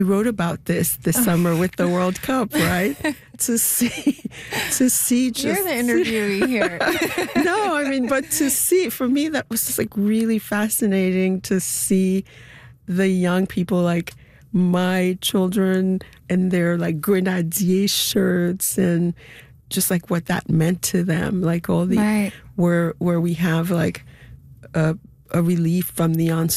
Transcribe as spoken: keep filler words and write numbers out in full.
We wrote about this this summer with the World Cup, right? to see, to see just... You're the interviewee here. No, I mean, but to see, for me, that was just like really fascinating to see the young people, like my children and their like grenadier shirts and just like what that meant to them, like all the, right. where, where we have like a, a relief from the ensemble